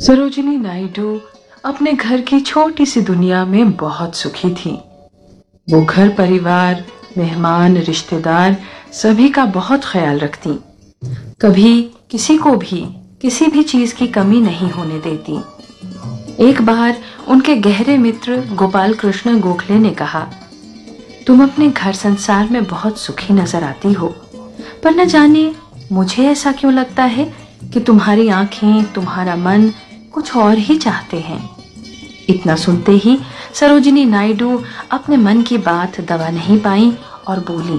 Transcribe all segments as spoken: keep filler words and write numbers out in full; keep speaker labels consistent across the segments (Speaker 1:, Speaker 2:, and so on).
Speaker 1: सरोजिनी नायडू अपने घर की छोटी सी दुनिया में बहुत सुखी थी। वो घर परिवार, मेहमान, रिश्तेदार सभी का बहुत ख्याल रखती। कभी किसी को भी किसी भी चीज की कमी नहीं होने देती। एक बार उनके गहरे मित्र गोपाल कृष्ण गोखले ने कहा, तुम अपने घर संसार में बहुत सुखी नजर आती हो, पर न जाने मुझे ऐसा क्यों लगता है कि तुम्हारी आंखें, तुम्हारा मन कुछ और ही चाहते हैं। इतना सुनते ही सरोजिनी नायडू अपने मन की बात दबा नहीं पाई और बोली,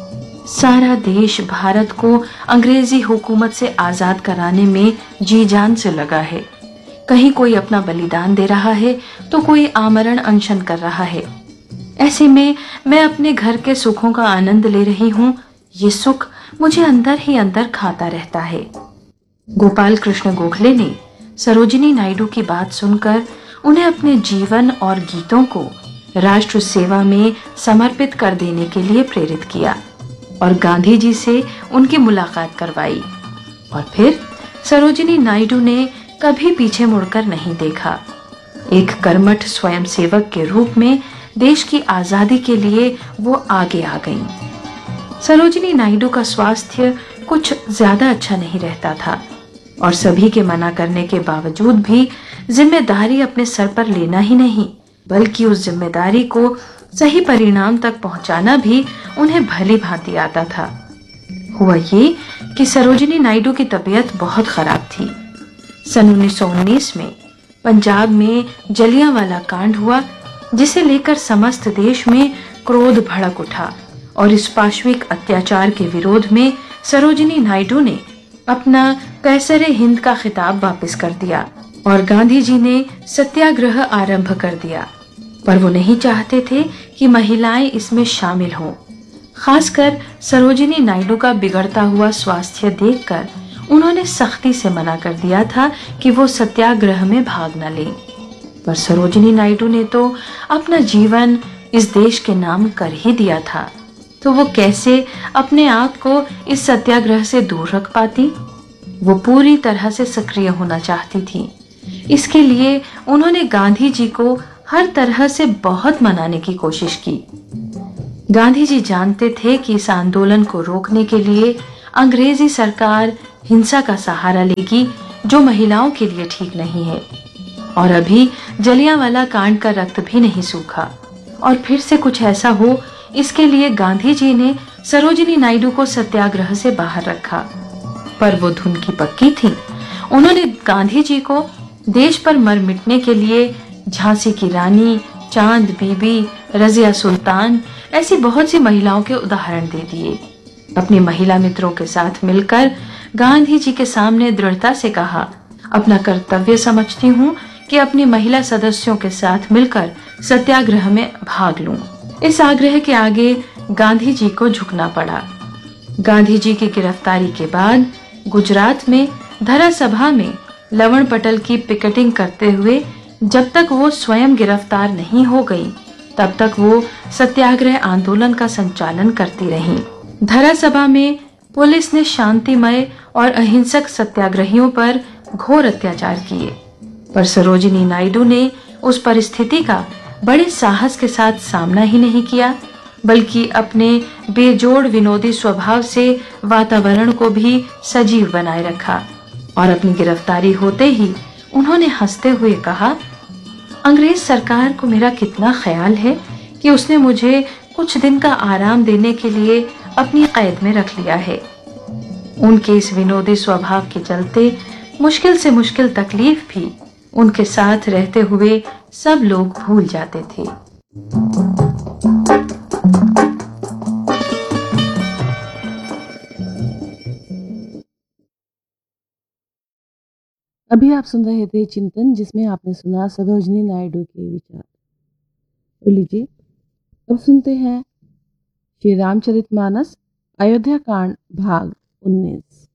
Speaker 1: सारा देश भारत को अंग्रेजी हुकूमत से आजाद कराने में जी जान से लगा है। कहीं कोई अपना बलिदान दे रहा है तो कोई आमरण अनशन कर रहा है। ऐसे में मैं अपने घर के सुखों का आनंद ले रही हूँ। ये सुख मुझे अंदर ही अंदर खाता रहता है। गोपाल कृष्ण गोखले ने सरोजिनी नायडू की बात सुनकर उन्हें अपने जीवन और गीतों को राष्ट्र सेवा में समर्पित कर देने के लिए प्रेरित किया और गांधी जी से उनकी मुलाकात करवाई। और फिर सरोजिनी नायडू ने कभी पीछे मुड़कर नहीं देखा। एक कर्मठ स्वयंसेवक के रूप में देश की आजादी के लिए वो आगे आ गईं। सरोजिनी नायडू का स्वास्थ्य कुछ ज्यादा अच्छा नहीं रहता था और सभी के मना करने के बावजूद भी जिम्मेदारी अपने सर पर लेना ही नहीं, बल्कि उस जिम्मेदारी को सही परिणाम तक पहुंचाना भी उन्हें भली भांति आता था। हुआ ये कि सरोजिनी नायडू की तबीयत बहुत खराब थी। सन उन्नीस सौ उन्नीस में पंजाब में जलियांवाला कांड हुआ, जिसे लेकर समस्त देश में क्रोध भड़क उठा और इस पाशविक अत्याचार के विरोध में सरोजिनी नायडू ने अपना कैसरे हिंद का खिताब वापस कर दिया और गांधी जी ने सत्याग्रह आरंभ कर दिया। पर वो नहीं चाहते थे कि महिलाएं इसमें शामिल हों। खासकर सरोजिनी नायडू का बिगड़ता हुआ स्वास्थ्य देखकर उन्होंने सख्ती से मना कर दिया था कि वो सत्याग्रह में भाग न लें। पर सरोजिनी नायडू ने तो अपना जीवन इस देश के नाम कर ही दिया था, तो वो कैसे अपने आप को इस सत्याग्रह से दूर रख पाती। वो पूरी तरह से सक्रिय होना चाहती थी। इसके लिए उन्होंने गांधी जी को हर तरह से बहुत मनाने की कोशिश की। गांधी जी जानते थे कि इस आंदोलन को रोकने के लिए अंग्रेजी सरकार हिंसा का सहारा लेगी, जो महिलाओं के लिए ठीक नहीं है। और अभी जलियांवाला कांड का रक्त भी नहीं सूखा और फिर से कुछ ऐसा हो, इसके लिए गांधी जी ने सरोजिनी नायडू को सत्याग्रह से बाहर रखा। पर वो धुन की पक्की थी। उन्होंने गांधी जी को देश पर मर मिटने के लिए झांसी की रानी, चांद बीबी, रजिया सुल्तान ऐसी बहुत सी महिलाओं के उदाहरण दे दिए। अपनी महिला मित्रों के साथ मिलकर गांधी जी के सामने दृढ़ता से कहा, अपना कर्तव्य समझती हूँ कि अपनी महिला सदस्यों के साथ मिलकर सत्याग्रह में भाग लूं। इस आग्रह के आगे गांधी जी को झुकना पड़ा। गांधी जी की गिरफ्तारी के बाद गुजरात में धरा सभा में लवण पटल की पिकेटिंग करते हुए जब तक वो स्वयं गिरफ्तार नहीं हो गई, तब तक वो सत्याग्रह आंदोलन का संचालन करती रहीं। धरा सभा में पुलिस ने शांतिमय और अहिंसक सत्याग्रहियों पर घोर अत्याचार किए, पर सरोजिनी नायडू ने उस परिस्थिति का बड़े साहस के साथ सामना ही नहीं किया, बल्कि अपने बेजोड़ विनोदी स्वभाव से वातावरण को भी सजीव बनाए रखा। और अपनी गिरफ्तारी होते ही उन्होंने हंसते हुए कहा, अंग्रेज सरकार को मेरा कितना ख्याल है कि उसने मुझे कुछ दिन का आराम देने के लिए अपनी कैद में रख लिया है। उनके इस विनोदी स्वभाव के चलते मुश्किल से मुश्किल तकलीफ भी उनके साथ रहते हुए सब लोग भूल जाते थे।
Speaker 2: अभी आप सुन रहे थे चिंतन, जिसमें आपने सुना सरोजिनी नायडू के विचार। तो लीजिए अब सुनते हैं श्री रामचरितमानस अयोध्या कांड भाग उन्नीस।